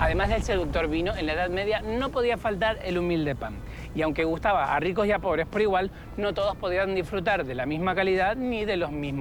Además del seductor vino, en la Edad Media no podía faltar el humilde pan. Y aunque gustaba a ricos y a pobres por igual, no todos podían disfrutar de la misma calidad ni de los mismos